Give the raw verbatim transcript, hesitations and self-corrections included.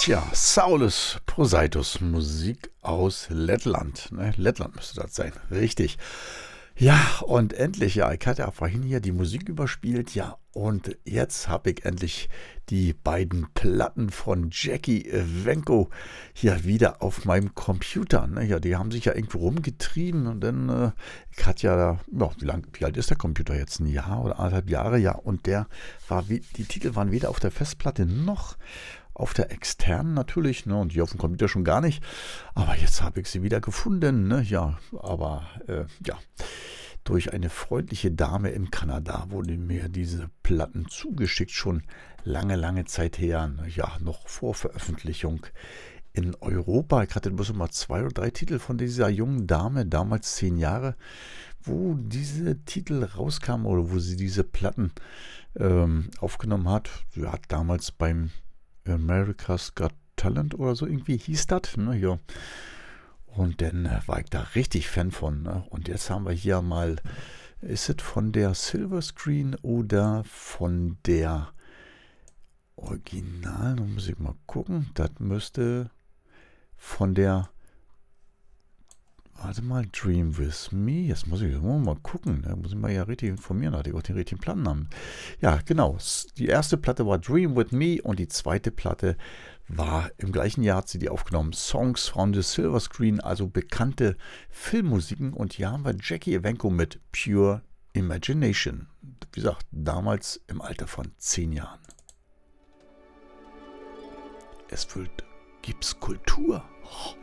Tja, Saulus Poseitus, Musik aus Lettland. Ne? Lettland müsste das sein, richtig. Ja, und endlich, ja, ich hatte ja vorhin hier die Musik überspielt, ja, und jetzt habe ich endlich die beiden Platten von Jackie Evenko hier wieder auf meinem Computer. Ne? Ja, die haben sich ja irgendwo rumgetrieben und dann, äh, ich hatte ja, da- ja, wie lang, wie alt ist der Computer jetzt? Ein Jahr oder anderthalb Jahre, ja, und der war, wie, die Titel waren weder auf der Festplatte noch auf der externen natürlich, ne, und die auf dem Computer schon gar nicht. Aber jetzt habe ich sie wieder gefunden, ne, ja, aber äh, ja, durch eine freundliche Dame in Kanada wurden mir diese Platten zugeschickt, schon lange, lange Zeit her, ne, ja, noch vor Veröffentlichung in Europa. Ich hatte bloß immer zwei oder drei Titel von dieser jungen Dame, damals zehn Jahre, wo diese Titel rauskamen oder wo sie diese Platten ähm, aufgenommen hat. Sie hat damals beim America's Got Talent oder so irgendwie hieß das. Ne, ja. Und dann äh, war ich da richtig Fan von. Ne? Und jetzt haben wir hier mal, ist es von der Silver Screen oder von der Original? Da muss ich mal gucken. Das müsste von der, warte mal, Dream With Me. Jetzt muss ich mal gucken. Da muss ich mal ja richtig informieren, dass ich auch den richtigen Plattennamen. Ja, genau. Die erste Platte war Dream With Me und die zweite Platte war im gleichen Jahr, hat sie die aufgenommen, Songs from the Silver Screen, also bekannte Filmmusiken. Und hier haben wir Jackie Evenko mit Pure Imagination. Wie gesagt, damals im Alter von zehn Jahren. Es wird Gipskultur. Oh.